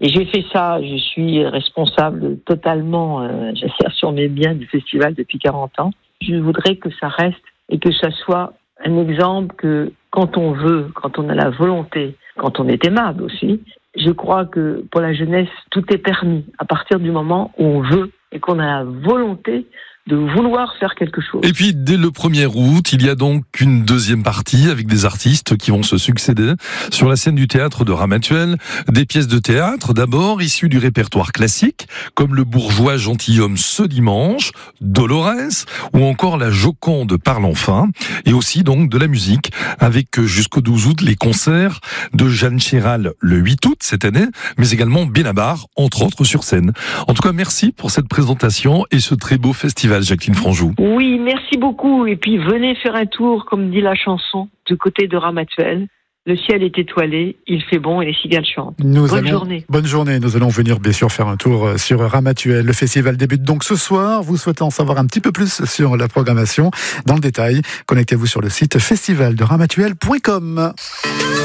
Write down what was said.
Et j'ai fait ça, je suis responsable totalement, j'assère sur mes biens du festival depuis 40 ans. Je voudrais que ça reste et que ça soit un exemple que quand on veut, quand on a la volonté, quand on est aimable aussi, je crois que pour la jeunesse, tout est permis à partir du moment où on veut et qu'on a la volonté de vouloir faire quelque chose. Et puis, dès le 1er août, il y a donc une deuxième partie avec des artistes qui vont se succéder sur la scène du théâtre de Ramatuelle. Des pièces de théâtre, d'abord, issues du répertoire classique, comme Le bourgeois gentilhomme ce dimanche, Dolores, ou encore La Joconde parle enfin, et aussi donc de la musique, avec jusqu'au 12 août les concerts de Jeanne Chéral le 8 août cette année, mais également Benabar, entre autres sur scène. En tout cas, merci pour cette présentation et ce très beau festival. Jacqueline Franjou. Oui, merci beaucoup. Et puis venez faire un tour, comme dit la chanson, du côté de Ramatuelle. Le ciel est étoilé, il fait bon et les cigales chantent. Bonne journée. Bonne journée. Nous allons venir bien sûr faire un tour sur Ramatuelle. Le festival débute donc ce soir. Vous souhaitez en savoir un petit peu plus sur la programmation dans le détail, connectez-vous sur le site festivalderamatuelle.com.